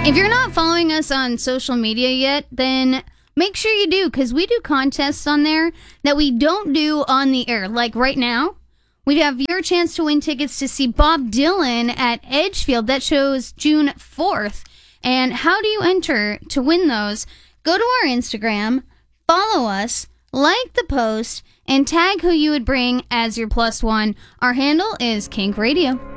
If you're not following us on social media yet, then make sure you do, because we do contests on there that we don't do on the air. Like right now, we have your chance to win tickets to see Bob Dylan at Edgefield. That show's June 4th. And how do you enter to win those? Go to our Instagram, follow us, like the post, and tag who you would bring as your +1. Our handle is Kink Radio.